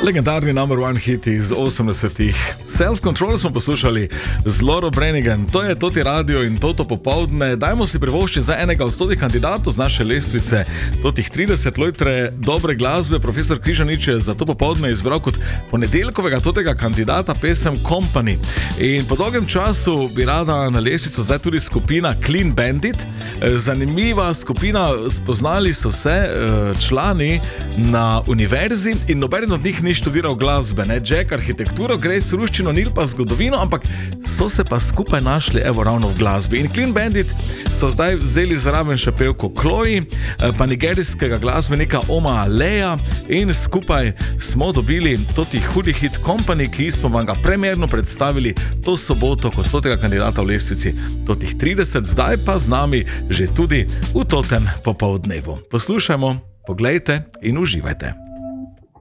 Legendarni number one hit iz 80-ih. Self-Control smo poslušali z Lauro Branigan. To je Toti radio in Toto popoldne. Dajmo si privoščiti za enega od totih kandidatov z naše lestvice. Totih 30 lojtre dobre glasbe. Profesor Križanič je za to popoldne izbral kot ponedeljkovega totega kandidata pesem Company. In po dolgem času bi rada na lestvico zdaj tudi skupina Clean Bandit. Zanimiva skupina, spoznali so se člani na univerzi in noben od njih ni študiral glasbe, ne? Jack arhitekturo, Grace ruščino, Neil pa zgodovino, ampak so se pa skupaj našli evo ravno v glasbi. In Clean Bandit so zdaj vzeli zraven še pevko Chloe, pa nigerijskega glasbenika Oma Aleja in skupaj smo dobili toti hudi hit Company, ki smo vam ga premierno predstavili to soboto kot totega kandidata v lestvici totih 30, zdaj pa z nami že tudi v totem popoldnevu. Poslušajmo, poglejte in uživajte.